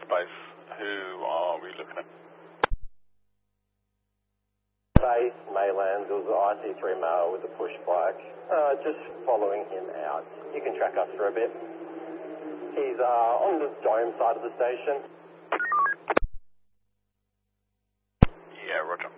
Base. Who are we looking at? Base, Maylands, it was an IC3 male with a push bike. Just following him out. You can track us for a bit. He's on the dome side of the station. Yeah, roger.